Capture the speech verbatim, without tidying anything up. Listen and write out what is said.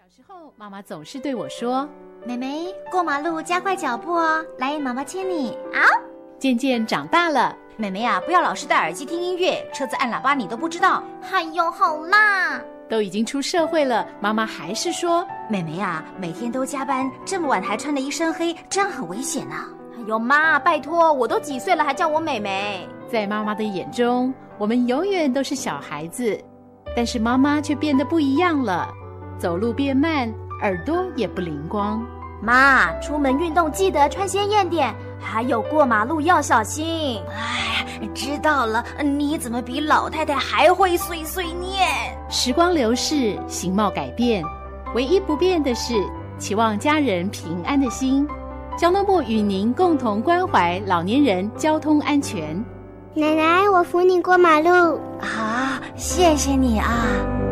时候，妈妈总是对我说：“ 妹妹，过马路加快脚步哦，来，妈妈牵你。”啊！ 渐渐长大了， 妹妹啊，不要老是戴耳机听音乐，车子按喇叭你都不知道。哎呦，好啦！ 都已经出社会了，妈妈还是说：“ 妹妹啊，每天都加班，这么晚还穿得一身黑，这样很危险啊！” 哎呦妈，拜托，我都几岁了还叫我妹妹？ 在妈妈的眼中，我们永远都是小孩子，但是妈妈却变得不一样了。走路变慢，耳朵也不灵光。 妈，出门运动记得穿鲜艳点，还有过马路要小心。 哎，知道了，你怎么比老太太还会碎碎念？ 时光流逝，形貌改变，唯一不变的是期望家人平安的心。交通部与您共同关怀老年人交通安全。 奶奶，我扶你过马路。 啊，谢谢你啊。